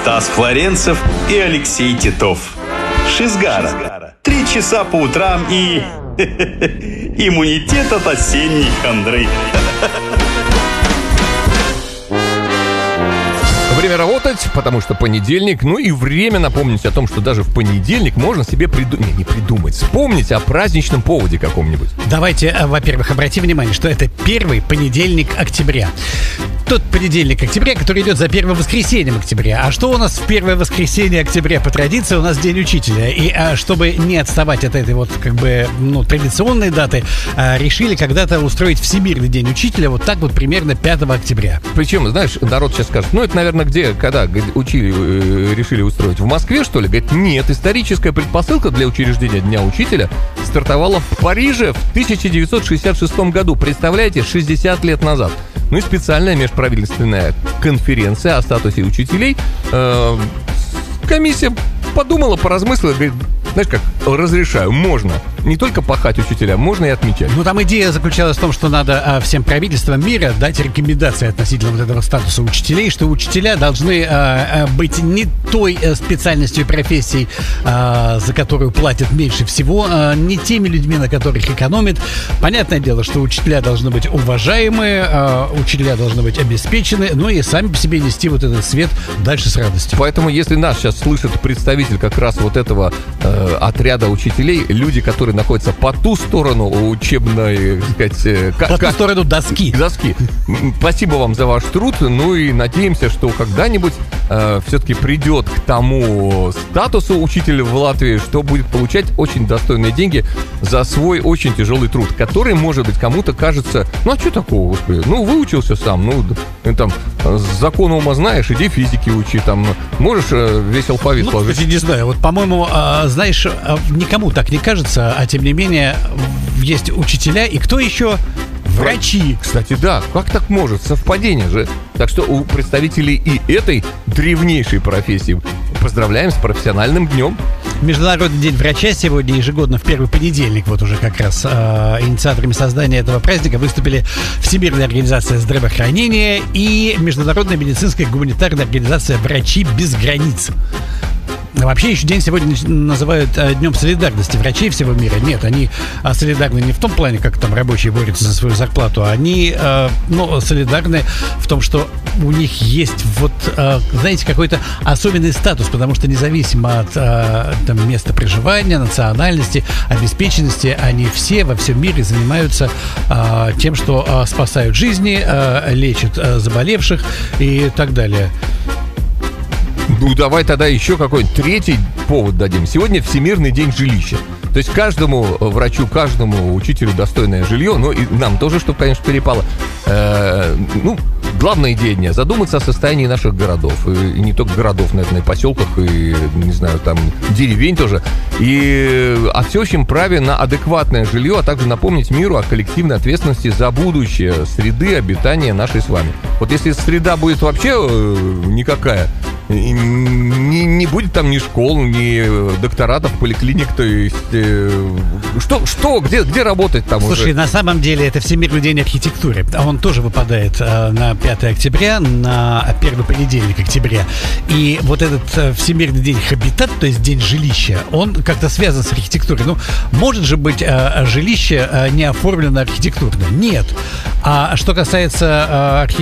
Стас Флоренцев и Алексей Титов. Шизгара. 3 часа по утрам и иммунитет от осенней хандры. Время работать, потому что понедельник. Ну и время напомнить о том, что даже в понедельник можно себе вспомнить о праздничном поводе каком-нибудь. Давайте, во-первых, обратим внимание, что это первый понедельник октября. Тот понедельник октября, который идет за первым воскресеньем октября. А что у нас в первое воскресенье октября по традиции? У нас День учителя. И чтобы не отставать от этой традиционной даты, решили когда-то устроить Всемирный день учителя вот так вот примерно 5 октября. Причем, знаешь, народ сейчас скажет, это, наверное, когда решили устроить? В Москве, что ли? Говорит, нет, историческая предпосылка для учреждения Дня учителя стартовала в Париже в 1966 году. Представляете, 60 лет назад. Ну и специальная межправительственная конференция о статусе учителей. Комиссия подумала, поразмыслила, говорит, знаешь как, разрешаю, можно. Не только пахать учителям, можно и отмечать. Там идея заключалась в том, что надо всем правительствам мира дать рекомендации относительно вот этого статуса учителей, что учителя должны быть не той специальностью и профессией, за которую платят меньше всего, не теми людьми, на которых экономят. Понятное дело, что учителя должны быть уважаемые, учителя должны быть обеспечены, но и сами по себе нести вот этот свет дальше с радостью. Поэтому, если нас сейчас слышит представитель как раз вот этого отряда учителей, люди, которые находятся по ту сторону учебной, так сказать... По ту сторону доски. Спасибо вам за ваш труд, ну и надеемся, что когда-нибудь все-таки придет к тому статусу учителя в Латвии, что будет получать очень достойные деньги за свой очень тяжелый труд, который, может быть, кому-то кажется, а что такого, господи, выучился сам, там, закон ума знаешь, иди физики учи, там, можешь весь алфавит сложить. Кстати, не знаю, по-моему, знаешь, никому так не кажется, а тем не менее есть учителя, и кто еще? Врачи. Кстати, да, как так может? Совпадение же. Так что у представителей и этой древнейшей профессии поздравляем с профессиональным днем. Международный день врача сегодня ежегодно в первый понедельник, вот уже как раз инициаторами создания этого праздника выступили Всемирная организация здравоохранения и Международная медицинская гуманитарная организация «Врачи без границ». Вообще еще день сегодня называют Днем солидарности врачей всего мира. Нет, они солидарны не в том плане, как там рабочие борются за свою зарплату. Они солидарны в том, что у них есть знаете, какой-то особенный статус, потому что независимо от места проживания, национальности, обеспеченности, они все во всем мире занимаются тем, что спасают жизни, лечат заболевших и так далее. Давай тогда еще какой-нибудь третий повод дадим. Сегодня Всемирный день жилища. То есть каждому врачу, каждому учителю достойное жилье, и нам тоже, чтобы, конечно, перепало. Главная идея дня — задуматься о состоянии наших городов. И не только городов, наверное, и поселках, и, не знаю, там, деревень тоже. И о всеобщем праве на адекватное жилье, а также напомнить миру о коллективной ответственности за будущее среды обитания нашей с вами. Вот если среда будет вообще никакая, не будет там ни школ, ни докторатов, поликлиник, то есть где работать там? Слушай, на самом деле это Всемирный день архитектуры. Он тоже выпадает на 5 октября, на первый понедельник октября. И вот этот Всемирный день хабитат, то есть день жилища, он как-то связан с архитектурой. Может же быть жилище не оформлено архитектурно? Нет. А что касается архитектуры,